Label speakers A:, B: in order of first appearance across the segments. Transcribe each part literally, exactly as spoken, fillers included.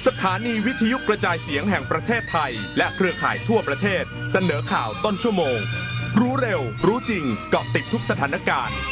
A: สถานีวิทยุกระจายเสียงแห่งประเทศไทยและเครือข่ายทั่วประเทศเสนอข่าวต้นชั่วโมงรู้เร็วรู้จริงเกาะติดทุกสถานการณ์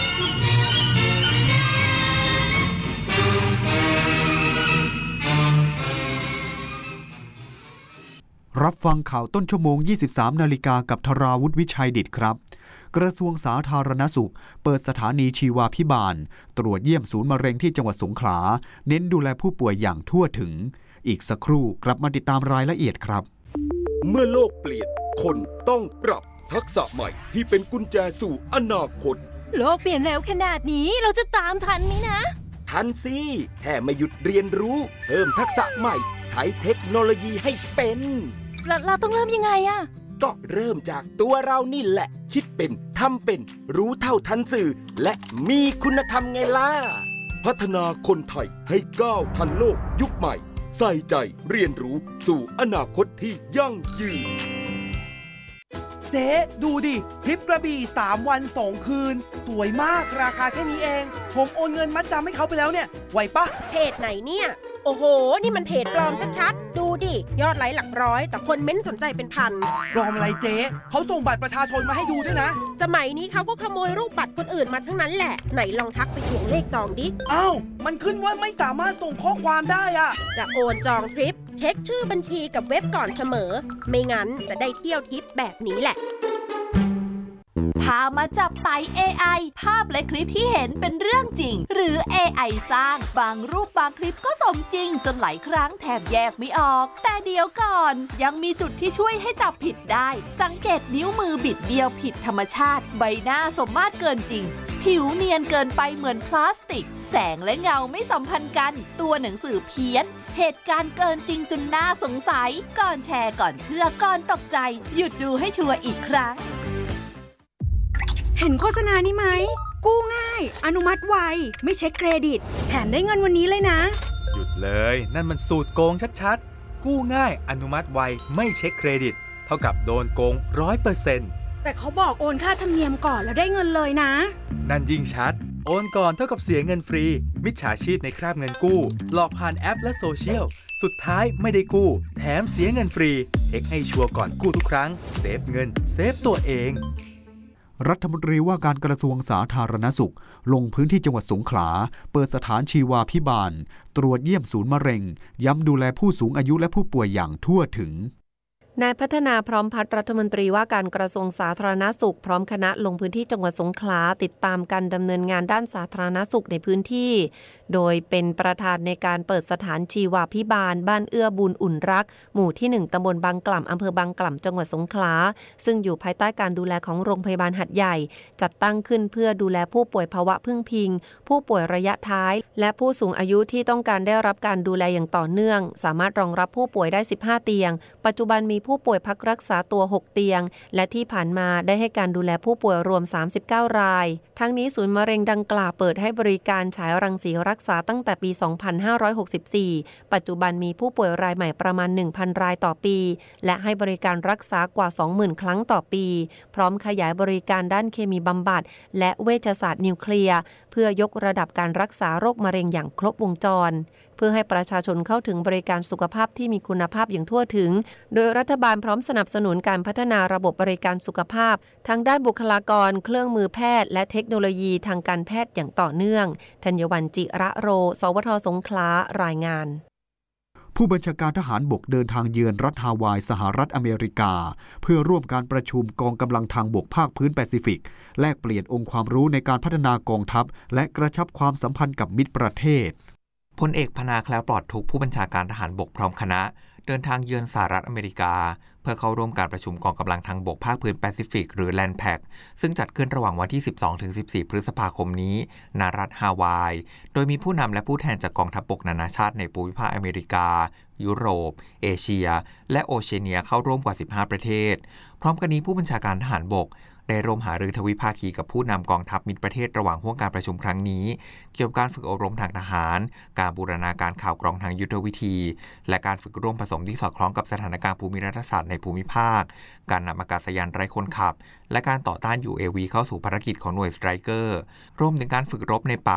B: รับฟังข่าวต้นชั่วโมง ยี่สิบสาม นาฬิกากับธราวุฒิวิชัยดิษฐ์ครับกระทรวงสาธารณสุขเปิดสถานีชีวาภิบาลตรวจเยี่ยมศูนย์มะเร็งที่จังหวัดสงขลาเน้นดูแลผู้ป่วยอย่างทั่วถึงอีกสักครู่กลับมาติดตามรายละเอียดครับ
C: เมื่อโลกเปลี่ยนคนต้องปรับทักษะใหม่ที่เป็นกุญแจสู่อนาคต
D: โลกเปลี่ยนเร็วขนาดนี้เราจะตามทันไหมนะ
C: ทันสิแค่ไม่หยุดเรียนรู้เพิ่มทักษะใหม่ใช้เทคโนโลยีให้เป็น
D: เราเราต้องเริ่มยังไงอะ
C: ก็เริ่มจากตัวเรานี่แหละคิดเป็นทำเป็นรู้เท่าทันสื่อและมีคุณธรรมไงล่ะพัฒนาคนไทยให้ก้าวทันโลกยุคใหม่ใส่ใจเรียนรู้สู่อนาคตที่ยั่งยืน
E: เจ๊ดูดิทริปกระบี่สามวันสองคืนสวยมากราคาแค่นี้เองผมโอนเงินมัดจำให้เขาไปแล้วเนี่ยไหวปะ
D: เพจไหนเนี่ยโอ้โหนี่มันเพจปลอมชัดๆดูดิยอดไลค์หลักร้อยแต่คนเม้นสนใจเป็นพัน
E: ปลอมอะไรเจ๊เขาส่งบัตรประชาชนมาให้ดูด้วยนะ
D: สมัยนี้เขาก็ขโมยรูปบัตรคนอื่นมาทั้งนั้นแหละไหนลองทักไปทวงเลขจองดิ
E: อ้าวมันขึ้นว่าไม่สามารถส่งข้อความได้อะ
D: จะโอนจองทริปเช็คชื่อบัญชีกับเว็บก่อนเสมอไม่งั้นจะได้เที่ยวทริปแบบนี้แหละ
F: พามาจับไต่ เอ ไอ ภาพและคลิปที่เห็นเป็นเรื่องจริงหรือ เอ ไอ สร้างบางรูปบางคลิปก็สมจริงจนหลายครั้งแทบแยกไม่ออกแต่เดี๋ยวก่อนยังมีจุดที่ช่วยให้จับผิดได้สังเกตนิ้วมือบิดเบี้ยวผิดธรรมชาติใบหน้าสมมาตรเกินจริงผิวเนียนเกินไปเหมือนพลาสติกแสงและเงาไม่สัมพันธ์กันตัวหนังสือเพี้ยนเหตุการณ์เกินจริงจนน่าสงสัยก่อนแชร์ก่อนเชื่อก่อนตกใจหยุดดูให้ชัวร์อีกครั้ง
G: เห็นโฆษณานี้ไหมกู้ง่ายอนุมัติไวไม่เช็คเครดิตแถมได้เงินวันนี้เลยนะ
H: หยุดเลยนั่นมันสูตรโกงชัดๆกู้ง่ายอนุมัติไวไม่เช็คเครดิตเท่ากับโดนโกง ร้อยเปอร์เซ็นต์
G: แต่เขาบอกโอนค่าธรรมเนียมก่อนแล้วได้เงินเลยนะ
H: นั่นยิ่งชัดโอนก่อนเท่ากับเสียเงินฟรีมิจฉาชีพในคราบเงินกู้หลอกผ่านแอปและโซเชียลสุดท้ายไม่ได้กู้แถมเสียเงินฟรีเช็คให้ชัวร์ก่อนกู้ทุกครั้งเซฟเงินเซฟตัวเอง
B: รัฐมนตรีว่าการกระทรวงสาธารณสุขลงพื้นที่จังหวัดสงขลาเปิดสถานชีวาภิบาลตรวจเยี่ยมศูนย์มะเร็งย้ำดูแลผู้สูงอายุและผู้ป่วยอย่างทั่วถึง
I: นายพัฒนาพร้อมพัฒน์รัฐมนตรีว่าการกระทรวงสาธารณสุขพร้อมคณะลงพื้นที่จังหวัดสงขลาติดตามการดำเนินงานด้านสาธารณสุขในพื้นที่โดยเป็นประธานในการเปิดสถานชีวาภิบาลบ้านเอื้อบุญอุ่นรักหมู่ที่หนึ่งตำบลบางกล่ำอำเภอบางกล่ำจังหวัดสงขลาซึ่งอยู่ภายใต้การดูแลของโรงพยาบาลหัดใหญ่จัดตั้งขึ้นเพื่อดูแลผู้ป่วยภาวะพึ่งพิงผู้ป่วยระยะท้ายและผู้สูงอายุที่ต้องการได้รับการดูแลอย่างต่อเนื่องสามารถรองรับผู้ป่วยได้สิบห้าเตียงปัจจุบันมีผู้ป่วยพักรักษาตัวหกเตียงและที่ผ่านมาได้ให้การดูแลผู้ป่วยรวมสามสิบเก้ารายทั้งนี้ศูนย์มะเร็งดังกล่าวเปิดให้บริการฉายรังสีรักษาตั้งแต่ปีสองพันห้าร้อยหกสิบสี่ปัจจุบันมีผู้ป่วยรายใหม่ประมาณ หนึ่งพัน รายต่อปีและให้บริการรักษากว่า สองหมื่น ครั้งต่อปีพร้อมขยายบริการด้านเคมีบำบัดและเวชศาสตร์นิวเคลียร์เพื่อยกระดับการรักษาโรคมะเร็งอย่างครบวงจรเพื่อให้ประชาชนเข้าถึงบริการสุขภาพที่มีคุณภาพอย่างทั่วถึงโดยรัฐบาลพร้อมสนับสนุนการพัฒนาระบบบริการสุขภาพทั้งด้านบุคลากรเครื่องมือแพทย์และเทคโนโลยีทางการแพทย์อย่างต่อเนื่องธัญวรรณจิระโรสวทสงขลารายงาน
B: ผู้บัญชาการทหารบกเดินทางเยือนรัฐฮาวายสหรัฐอเมริกาเพื่อร่วมการประชุมกองกำลังทางบกภาคพื้นแปซิฟิกแลกเปลี่ยนองค์ความรู้ในการพัฒนากองทัพและกระชับความสัมพันธ์กับมิตรประเทศ
J: พลเอกพนาแคล้วปลอดทุกผู้บัญชาการทหารบกพร้อมคณะเดินทางเยือนสหรัฐอเมริกาเพื่อเข้าร่วมการประชุมกองกำลังทางบกภาคพื้นแปซิฟิกหรือ แลนด์ แพ็ก ซึ่งจัดขึ้นระหว่างวันที่ สิบสองถึงสิบสี่ พฤษภาคมนี้ณรัฐฮาวายโดยมีผู้นำและผู้แทนจากกองทัพบกนานาชาติในภูมิภาคอเมริกายุโรปเอเชียและโอเชียเนียเข้าร่วมกว่าสิบห้าประเทศพร้อมกันนี้ผู้บัญชาการทหารบกได้ร่วมหารือทวิภาคีกับผู้นำกองทัพมิตรประเทศระหว่างห่วงการประชุมครั้งนี้เกี่ยวกับการฝึกอบรมทางทหารการบูรณาการข่าวกรองทางยุทธวิธีและการฝึกร่วมผสมที่สอดคล้องกับสถานการณ์ภูมิรัฐศาสตร์ในภูมิภาคการนำอากาศยานไร้คนขับและการต่อต้าน ยู เอ วี เข้าสู่ภารกิจของหน่วยสไตรเกอร์รวมถึงการฝึกรบในป่า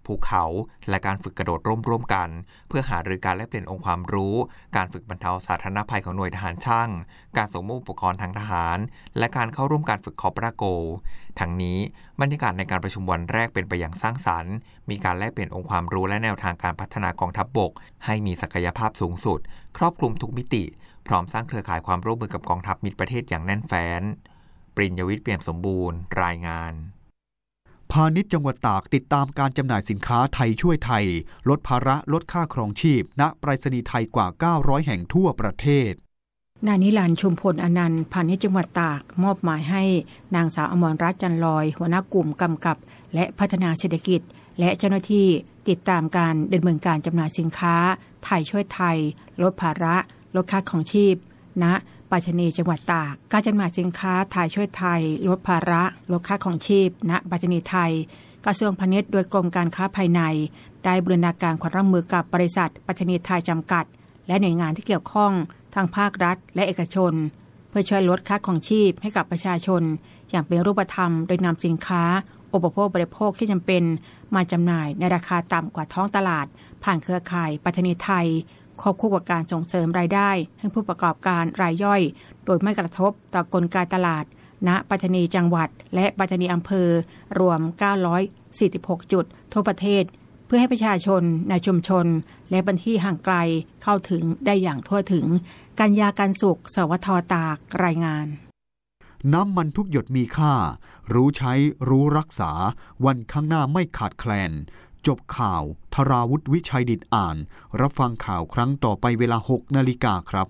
J: ภูเขา และการฝึกกระโดดร่มร่วมกัน เพื่อหารือการแลกเปลี่ยนองค์ความรู้ การฝึกบรรเทาสาธารณภัยของหน่วยทหารช่างการส่งมอบอุปกรณ์ทางทหารและการเข้าร่วมการฝึกคอปราโกทั้งนี้บรรยากาศในการประชุมวันแรกเป็นไปอย่างสร้างสรรค์มีการแลกเปลี่ยนองค์ความรู้และแนวทางการพัฒนากองทัพบกให้มีศักยภาพสูงสุดครอบคลุมทุกมิติพร้อมสร้างเครือข่ายความร่วมมือกับกองทัพมิตรประเทศอย่างแน่นแฟ้นปริญญวิทย์เปี่ยมสมบูรณ์รายงาน
B: พาณิชย์จังหวัดตากติดตามการจำหน่ายสินค้าไทยช่วยไทยลดภาระลดค่าครองชีพณไปรษณีย์ไทยกว่าเก้าร้อยแห่งทั่วประเทศ
K: นายนิรันดร์ชุมพลอนันต์พาณิชย์จังหวัดตากมอบหมายให้นางสาวอมรรัตน์จันลอยหัวหน้ากลุ่มกำกับและพัฒนาเศรษฐกิจและเจ้าหน้าที่ติดตามการดำเนินการจำหน่ายสินค้าไทยช่วยไทยลดภาระลดค่าครองชีพณไปรษณีย์จังหวัดตากการจำหน่ายสินค้าไทยช่วยไทยลดภาระลดค่าครองชีพณไปรษณีย์ไทยกระทรวงพาณิชย์โดยกรมการค้าภายในได้บูรณาการความร่วมมือกับบริษัทไปรษณีย์ไทยจำกัดและหน่วยงานที่เกี่ยวข้องทางภาครัฐและเอกชนเพื่อช่วยลดค่าครองชีพให้กับประชาชนอย่างเป็นรูปธรรมโดยนำสินค้าอุปโภคบริโภคที่จำเป็นมาจำหน่ายในราคาต่ำกว่าท้องตลาดผ่านเครือข่ายไปรษณีย์ไทยควบคู่กับการส่งเสริมรายได้ให้ผู้ประกอบการรายย่อยโดยไม่กระทบต่อกลไกตลาดณไปรษณีย์จังหวัดและไปรษณีย์อำเภอรวมเก้าร้อยสี่สิบหกจุดทั่วประเทศเพื่อให้ประชาชนในชุมชนและพื้นที่ห่างไกลเข้าถึงได้อย่างทั่วถึงกัญญาการสุขสวทตากรายงาน
B: น้ำมันทุกหยดมีค่ารู้ใช้รู้รักษาวันข้างหน้าไม่ขาดแคลนจบข่าวธราวุฒิวิชัยดิษฐ์อ่านรับฟังข่าวครั้งต่อไปเวลา หกนาฬิกาครับ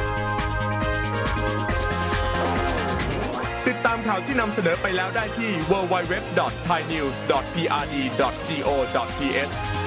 A: ติดตามข่าวที่นำเสนอไปแล้วได้ที่ ดับเบิลยู ดับเบิลยู ดับเบิลยู ดอท ไทยนิวส์ ดอท พี อาร์ ดี ดอท จี โอ ดอท ที เอช